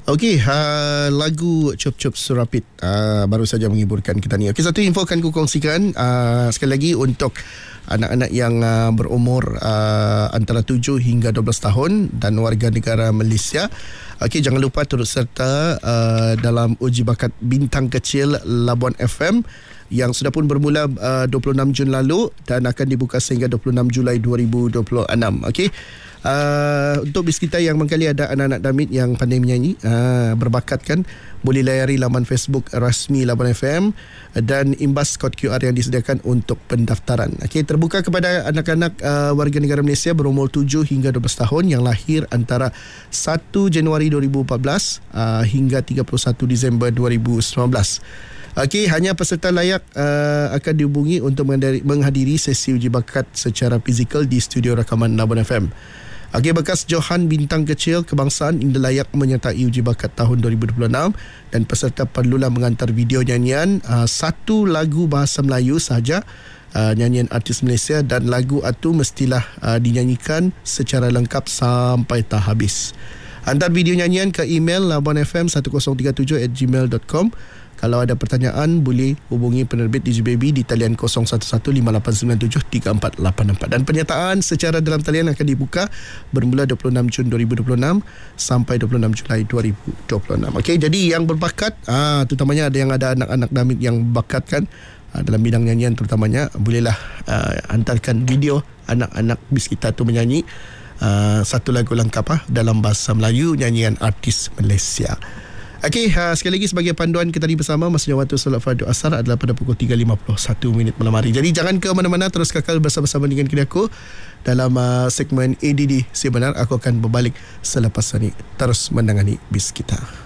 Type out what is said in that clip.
Okey, lagu Cop Cop Surapit baru saja menghiburkan kita ni. Okey, satu info akan ku kongsikan sekali lagi untuk anak-anak yang berumur antara 7 hingga 12 tahun dan warga negara Malaysia. Okey, jangan lupa turut serta dalam uji bakat bintang kecil Labuan FM yang sudah pun bermula 26 Jun lalu dan akan dibuka sehingga 26 Julai 2026. Okey. Untuk bis kita yang mengkali ada anak-anak damit yang pandai menyanyi, berbakat kan, boleh layari laman Facebook rasmi Labuan FM dan imbas kod QR yang disediakan untuk pendaftaran. Okey, terbuka kepada anak-anak warga negara Malaysia berumur 7 hingga 12 tahun yang lahir antara 1 Januari 2014 hingga 31 Disember 2019. Okey, hanya peserta layak akan dihubungi untuk menghadiri sesi uji bakat secara fizikal di studio rakaman Labuan FM. Okey, bekas Johan bintang kecil kebangsaan ini layak menyertai uji bakat tahun 2026 dan peserta perlulah mengantar video nyanyian satu lagu bahasa Melayu sahaja, nyanyian artis Malaysia, dan lagu itu mestilah dinyanyikan secara lengkap sampai tak habis. Hantar video nyanyian ke email labuanfm1037@gmail.com. Kalau ada pertanyaan, boleh hubungi penerbit DJ Baby di talian 011589734484. Dan penyertaan secara dalam talian akan dibuka bermula 26 Jun 2026 sampai 26 Julai 2026. Okey, jadi yang berbakat, terutamanya ada yang ada anak-anak damit yang bakat kan, dalam bidang nyanyian terutamanya, bolehlah hantarkan video anak-anak bis kita tu menyanyi satu lagu lengkap dalam bahasa Melayu, nyanyian artis Malaysia. Okey, sekali lagi sebagai panduan kita bersama, masanya waktu solat fardu asar adalah pada pukul 3.51 malam hari. Jadi jangan ke mana-mana, terus kekal bersama-sama dengan aku dalam segmen ADD Si Benar. Aku akan berbalik selepas ini. Terus menangani bis kita.